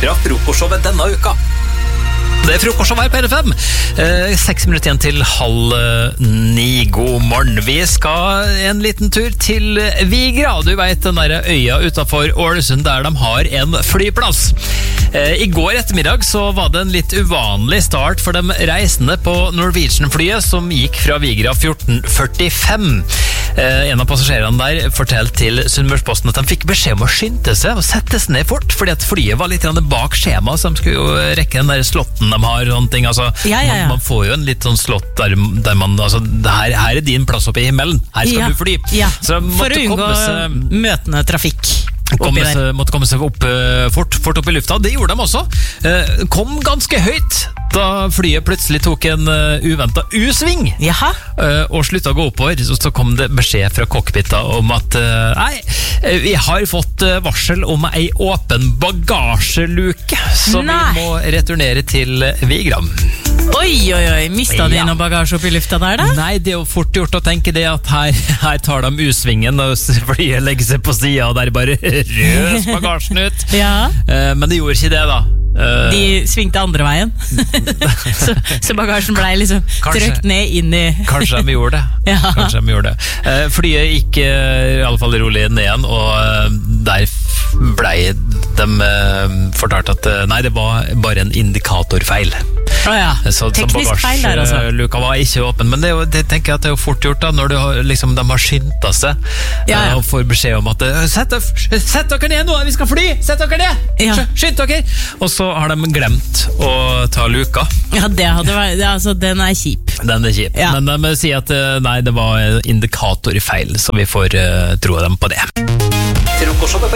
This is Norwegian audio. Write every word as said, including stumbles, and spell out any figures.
fra frokostshowet denne uka. Det er frokostshow her på R F M. Eh, seks minutter igjen til halv ni. God morgen. Vi skal en liten tur til Vigra. Du vet den der øya utenfor Ålesund der de har en flyplass. Eh, I går ettermiddag så var det en litt uvanlig start for de reisende på Norwegian-flyet som gikk fra Vigra fjorten førtifem. Eh, en av passasjerene der fortalte til Sunnmørsposten at de fikk beskjed om å skynde seg og sette seg ned fort, fordi at flyet var litt bak skjema, så de skulle jo rekke den der slotten de har, sånne ting, altså, ja, ja, ja. Man, man får jo en litt sånn slott der, der man, altså, her, her er din plass oppe i himmelen, her skal ja. du fly. Ja. Så for å unngå seg, møtende trafikk. Komme seg, måtte komme seg opp uh, fort, fort opp i lufta. Det gjorde de også. Uh, kom ganske høyt da flyet plutselig tok en uh, uventet U-sving uh, og sluttet å gå oppover. Så, så kom det beskjed fra cockpita om at uh, nei, vi har fått uh, varsel om ei åpen bagasjeluke, så nei. vi må returnere til Vigra. Oi, oi, oi, mistet de ja. noe bagasje opp i lufta der da? Nei, det er jo fort gjort å tenke det at her, her tar de U-svingen og flyet legger seg på siden og der bare røs bagasjen ut. ja. uh, men det gjorde ikke det da. Uh, de svingte andre veien. så, så bagasjen ble liksom trykt ned inn i... Kanskje de gjorde det. ja. Kanskje de gjorde det. Uh, flyet gikk uh, i alle fall rolig ned igjen, og uh, der ble de uh, fortalt at uh, nei, det var bare en indikatorfeil. Oh ja. Så, teknisk så feil der altså. Luka var ikke åpen, men det, er jo, det tenker jeg at det er jo fort gjort da, når du har, liksom, de har skyndt seg ja, ja. og får beskjed om at sett, sett dere ned nå, vi skal fly, sett dere ned, ja. skynd dere, og så har de glemt å ta luka. Ja, det hadde vært, det, altså, den er kjip. Den er kjip, ja. men de sier at nei, det var indikatorfeil, så vi får uh, tro dem på det.